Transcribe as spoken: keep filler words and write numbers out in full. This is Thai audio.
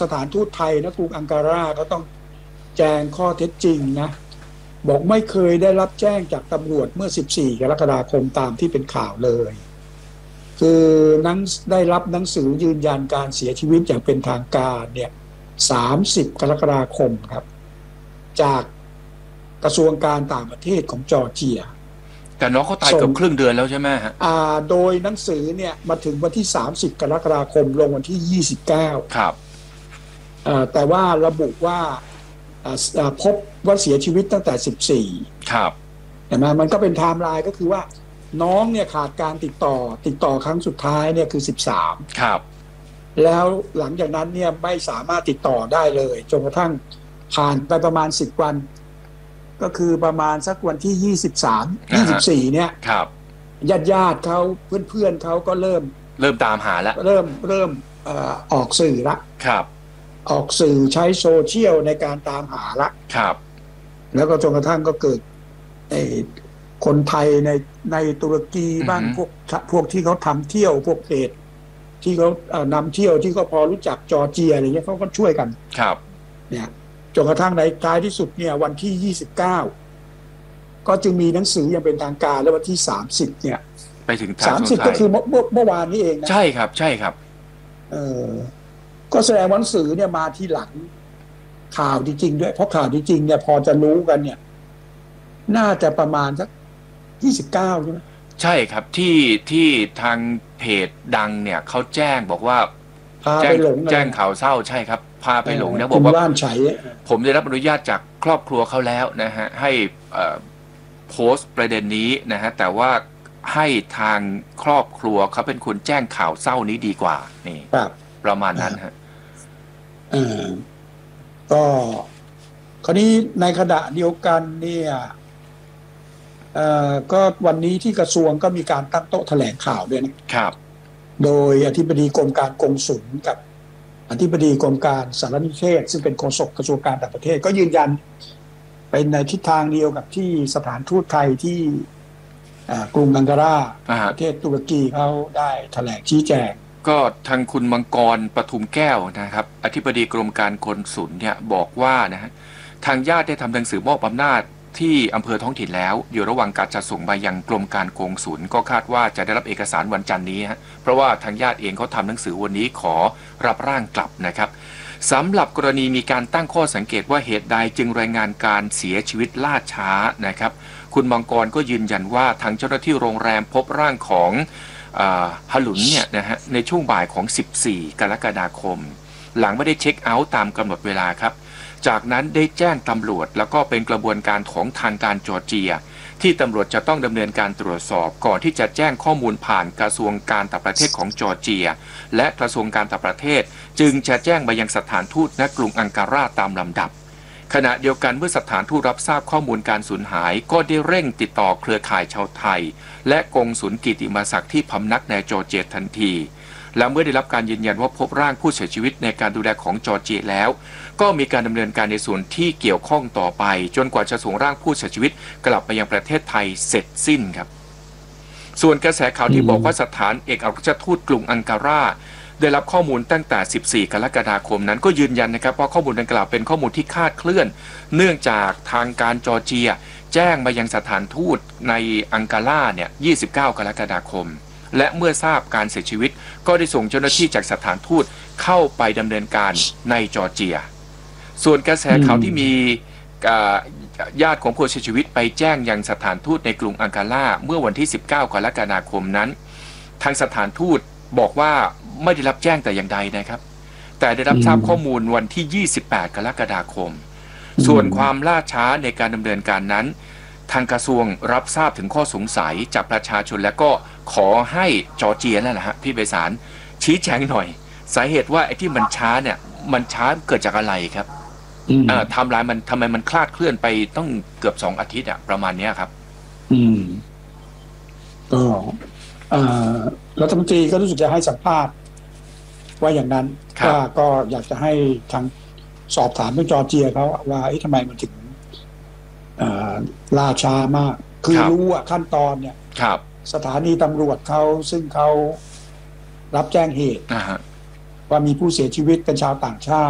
สถานทูตไทยนะกรุงอังการาก็ต้องแจ้งข้อเท็จจริงนะบอกไม่เคยได้รับแจ้งจากตำรวจเมื่อสิบสี่กรกฎาคมตามที่เป็นข่าวเลยคือนั้นได้รับหนังสือยืนยันการเสียชีวิตอย่างเป็นทางการเนี่ยสามสิบกรกฎาคมครับจากกระทรวงการต่างประเทศของจอร์เจียแต่น้องเขาตายเกือบครึ่งเดือนแล้วใช่ไหมฮะอ่าโดยหนังสือเนี่ยมาถึงวันที่สามสิบกรกฎาคมลงวันที่ยี่สิบเก้าครับอ่าแต่ว่าระบุว่าอ่าพบว่าเสียชีวิตตั้งแต่สิบสี่ครับเห็นไหมมันก็เป็นไทม์ไลน์ก็คือว่าน้องเนี่ยขาดการติดต่อติดต่อครั้งสุดท้ายเนี่ยคือสิบสามครับแล้วหลังจากนั้นเนี่ยไม่สามารถติดต่อได้เลยจนกระทั่งผ่านไปประมาณสิบวันก็คือประมาณสักวันที่ยี่สิบสาม ยี่สิบสี่เนี่ยครับญาติญาติเขาเพื่อนๆเขาก็เริ่มเริ่มตามหาแล้วเริ่มเริ่มเอ่อออกสื่อละครับออกสื่อใช้โซเชียลในการตามหาละครับแล้วก็จนกระทั่งก็เกิดไอ้คนไทยในในตุรกีบ้างพวกพวกที่เขาทำเที่ยวพวกเพจที่เขาเอานำเที่ยวที่เขาพอรู้จักจอร์เจียอะไรเงี้ยเขาก็ช่วยกันครับเนี่ยจนกระทั่งในท้ายที่สุดเนี่ยวันที่ยี่สิบเก้าก็จึงมีหนังสืออย่างเป็นทางการแล้ววันที่สามสิบเนี่ยไปถึงสามสิบก็คือเมื่อเมื่อวานนี้เองนะใช่ครับใช่ครับเออก็แสดงว่าหนังสือเนี่ยมาที่หลังข่าวจริงๆด้วยเพราะข่าวจริงๆเนี่ยพอจะรู้กันเนี่ยน่าจะประมาณสักยี่สิบเก้าใช่ไหมใช่ครับที่ที่ทางเพจดังเนี่ยเขาแจ้งบอกว่าพาไปหลงแจ้งข่าวเศร้าใช่ครับพาไปหลงนะบอกว่าผมได้รับอนุญาตจากครอบครัวเขาแล้วนะฮะให้โพสต์ประเด็นนี้นะฮะแต่ว่าให้ทางครอบครัวเขาเป็นคนแจ้งข่าวเศร้านี้ดีกว่านี่ประมาณนั้นฮะเออก็คราวนี้ในขณะเดียวกันเนี่ยเอ่อก็วันนี้ที่กระทรวงก็มีการตั้งโต๊ะแถลงข่าวด้วยนะครับโดยอธิบดีกรมการกงสุลกับอธิบดีกรมการสารนิเทศซึ่งเป็นโฆษกกระทรวงการต่างประเทศก็ยืนยันเป็นในทิศทางเดียวกับที่สถานทูตไทยที่กรุงอังการาประเทศตุรกีเขาได้แถลงชี้แจงก็ทางคุณมังกรปทุมแก้วนะครับอธิบดีกรมการกงสุลเนี่ยบอกว่านะฮะทางญาติได้ทำหนังสือมอบอำนาจที่อำเภอท้องถิ่นแล้วอยู่ระหว่างการจัดส่งมายังกรมการกงสุลก็คาดว่าจะได้รับเอกสารวันจันทร์นี้ฮะเพราะว่าทางญาติเองเขาทำหนังสือวันนี้ขอรับร่างกลับนะครับสำหรับกรณีมีการตั้งข้อสังเกตว่าเหตุใดจึงรายงานการเสียชีวิตล่าช้านะครับคุณมังกรก็ยืนยันว่าทางเจ้าหน้าที่โรงแรมพบร่างของฮลุนเนี่ยนะฮะในช่วงบ่ายของสิบสี่กรกฎาคมหลังไม่ได้เช็คเอาท์ตามกำหนดเวลาครับจากนั้นได้แจ้งตำรวจแล้วก็เป็นกระบวนการของทางการจอร์เจียที่ตำรวจจะต้องดำเนินการตรวจสอบก่อนที่จะแจ้งข้อมูลผ่านกระทรวงการต่างประเทศของจอร์เจียและกระทรวงการต่างประเทศจึงจะแจ้งไปยังสถานทูตณกรุงอังการาตามลำดับขณะเดียวกันเมื่อสถานทูตรับทราบข้อมูลการสูญหายก็ได้เร่งติดต่อเครือข่ายชาวไทยและกงสุลกิติมศักดิ์ที่พำนักในจอร์เจียทันทีและเมื่อได้รับการยืนยันว่าพบร่างผู้เสียชีวิตในการดูแลของจอร์เจียแล้วก็มีการดำเนินการในส่วนที่เกี่ยวข้องต่อไปจนกว่าจะส่งร่างผู้เสียชีวิตกลับไปยังประเทศไทยเสร็จสิ้นครับส่วนกระแสข่าวที่บอกว่าสถานเอกอัครราชทูตกรุงอังการาได้รับข้อมูลตั้งแต่สิบสี่กรกฎาคมนั้นก็ยืนยันนะครับว่าข้อมูลดังกล่าวเป็นข้อมูลที่คลาดเคลื่อนเนื่องจากทางการจอร์เจียแจ้งมายังสถานทูตในอังการาเนี่ยยี่สิบเก้ากรกฎาคมและเมื่อทราบการเสียชีวิตก็ได้ส่งเจ้าหน้าที่จากสถานทูตเข้าไปดำเนินการในจอร์เจียส่วนกระแสข่าวที่มีญาติของผู้เสียชีวิตไปแจ้งยังสถานทูตในกรุงอังการาเมื่อวันที่สิบเก้ากรกฎาคมนั้นทางสถานทูตบอกว่าไม่ได้รับแจ้งแต่อย่างใดนะครับแต่ได้รับทราบข้อมูลวันที่ยี่สิบแปดกรกฎาคมส่วนความล่าช้าในการดำเนินการนั้นทางกระทรวงรับทราบถึงข้อสงสัยจากประชาชนและก็ขอให้จอร์เจียนั่นแหละฮะพี่ไพศาลชี้แจงหน่อยสาเหตุว่าไอ้ที่มันช้าเนี่ยมันช้าเกิดจากอะไรครับอ่าไทม์ไลน์มันทำไมมันคลาดเคลื่อนไปต้องเกือบสองอาทิตย์อะประมาณนี้ครับอืมก็รัฐมนตรีก็รู้สึกจะให้สัมภาษณ์ว่าอย่างนั้นว่าก็อยากจะให้ทางสอบถามเรื่องจอร์เจียเขาว่าเอ๊ะทำไมมันถึงล่าช้ามากคือรู้อะขั้นตอนเนี่ยสถานีตำรวจเขาซึ่งเขารับแจ้งเหตุว่ามีผู้เสียชีวิตเป็นชาวต่างชาติ